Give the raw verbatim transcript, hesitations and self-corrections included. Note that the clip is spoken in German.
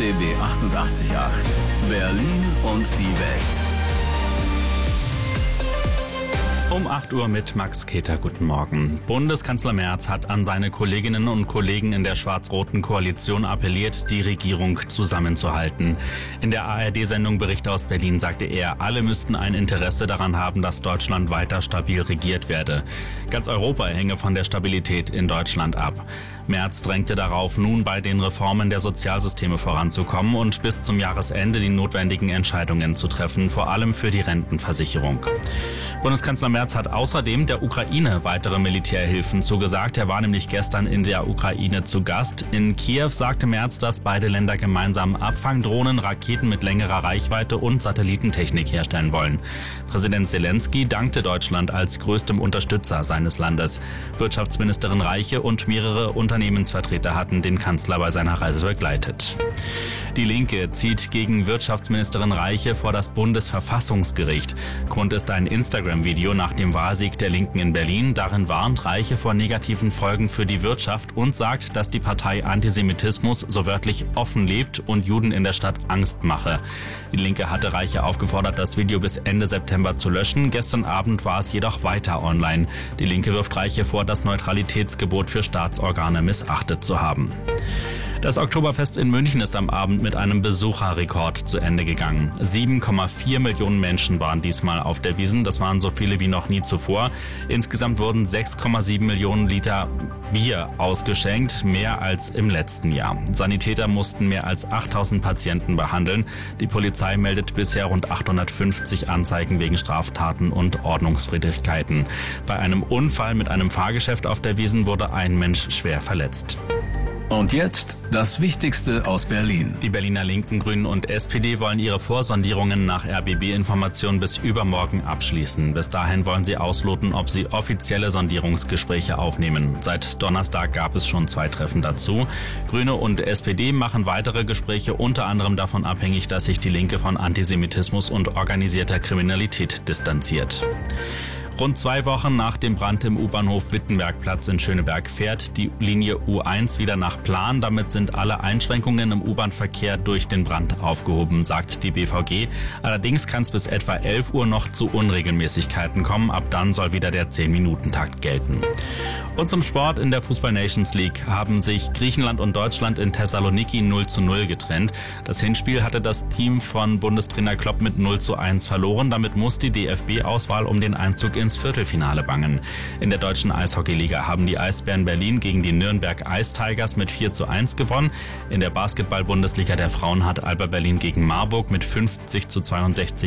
D B achtundachtzig Komma acht. Berlin und die Welt. Um acht Uhr mit Max Keter. Guten Morgen. Bundeskanzler Merz hat an seine Kolleginnen und Kollegen in der schwarz-roten Koalition appelliert, die Regierung zusammenzuhalten. In der A R D-Sendung Berichte aus Berlin sagte er, alle müssten ein Interesse daran haben, dass Deutschland weiter stabil regiert werde. Ganz Europa hänge von der Stabilität in Deutschland ab. Merz drängte darauf, nun bei den Reformen der Sozialsysteme voranzukommen und bis zum Jahresende die notwendigen Entscheidungen zu treffen, vor allem für die Rentenversicherung. Bundeskanzler Merz hat außerdem der Ukraine weitere Militärhilfen zugesagt. Er war nämlich gestern in der Ukraine zu Gast. In Kiew sagte Merz, dass beide Länder gemeinsam Abfangdrohnen, Raketen mit längerer Reichweite und Satellitentechnik herstellen wollen. Präsident Zelensky dankte Deutschland als größtem Unterstützer seines Landes. Wirtschaftsministerin Reiche und mehrere Unternehmensvertreter hatten den Kanzler bei seiner Reise begleitet. Die Linke zieht gegen Wirtschaftsministerin Reiche vor das Bundesverfassungsgericht. Grund ist ein Instagram-Video nach dem Wahlsieg der Linken in Berlin. Darin warnt Reiche vor negativen Folgen für die Wirtschaft und sagt, dass die Partei Antisemitismus so wörtlich offen lebt und Juden in der Stadt Angst mache. Die Linke hatte Reiche aufgefordert, das Video bis Ende September zu löschen. Gestern Abend war es jedoch weiter online. Die Linke wirft Reiche vor, das Neutralitätsgebot für Staatsorgane missachtet zu haben. Das Oktoberfest in München ist am Abend mit einem Besucherrekord zu Ende gegangen. sieben Komma vier Millionen Menschen waren diesmal auf der Wiesn. Das waren so viele wie noch nie zuvor. Insgesamt wurden sechs Komma sieben Millionen Liter Bier ausgeschenkt, mehr als im letzten Jahr. Sanitäter mussten mehr als achttausend Patienten behandeln. Die Polizei meldet bisher rund achthundertfünfzig Anzeigen wegen Straftaten und Ordnungswidrigkeiten. Bei einem Unfall mit einem Fahrgeschäft auf der Wiesn wurde ein Mensch schwer verletzt. Und jetzt das Wichtigste aus Berlin. Die Berliner Linken, Grünen und S P D wollen ihre Vorsondierungen nach R B B-Informationen bis übermorgen abschließen. Bis dahin wollen sie ausloten, ob sie offizielle Sondierungsgespräche aufnehmen. Seit Donnerstag gab es schon zwei Treffen dazu. Grüne und S P D machen weitere Gespräche unter anderem davon abhängig, dass sich die Linke von Antisemitismus und organisierter Kriminalität distanziert. Rund zwei Wochen nach dem Brand im U-Bahnhof Wittenbergplatz in Schöneberg fährt die Linie U eins wieder nach Plan. Damit sind alle Einschränkungen im U-Bahn-Verkehr durch den Brand aufgehoben, sagt die B V G. Allerdings kann es bis etwa elf Uhr noch zu Unregelmäßigkeiten kommen. Ab dann soll wieder der zehn-Minuten-Takt gelten. Und zum Sport: in der Fußball-Nations League haben sich Griechenland und Deutschland in Thessaloniki null zu null getrennt. Das Hinspiel hatte das Team von Bundestrainer Klopp mit null zu eins verloren. Damit muss die D F B-Auswahl um den Einzug ins Viertelfinale bangen. In der deutschen Eishockeyliga haben die Eisbären Berlin gegen die Nürnberg Ice Tigers mit vier zu eins gewonnen. In der Basketball-Bundesliga der Frauen hat Alba Berlin gegen Marburg mit fünfzig zu zweiundsechzig